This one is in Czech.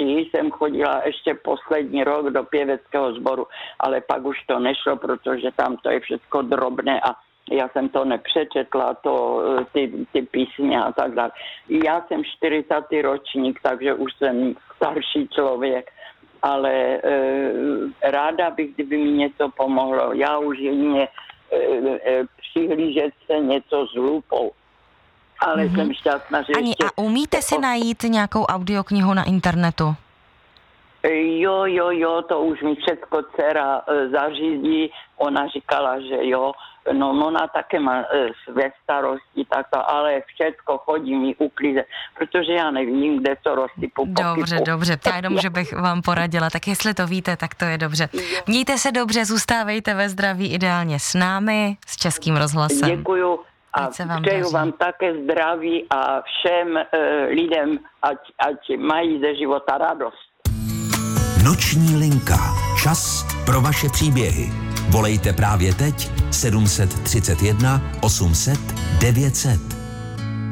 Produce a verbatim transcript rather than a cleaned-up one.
Tři jsem chodila ještě poslední rok do pěveckého sboru, ale pak už to nešlo, protože tam to je všechno drobné a já jsem to nepřečetla, to, ty, ty písně a tak dále. Já jsem čtyřicátý ročník, takže už jsem starší člověk, ale e, ráda bych, kdyby mi něco pomohlo. Já už jedině e, e, přihlížet se něco s lupou. Ale mm-hmm. jsem šťastná, že Ani, ještě... a umíte si najít nějakou audioknihu na internetu? Jo, jo, jo, to už mi všechno dcera e, zařídí. Ona říkala, že jo, no ona také má e, své starosti, tak to, ale všechno chodí mi uklízet, protože já nevím, kde to rozsypu. Dobře, dobře, já jenom, že bych vám poradila, tak jestli to víte, tak to je dobře. Mějte se dobře, zůstávejte ve zdraví, ideálně s námi, s Českým rozhlasem. Děkuju. A přeju vám také zdraví a všem e, lidem, ať, ať mají ze života radost. Noční linka. Čas pro vaše příběhy. Volejte právě teď sedm set třicet jedna osm set devět set.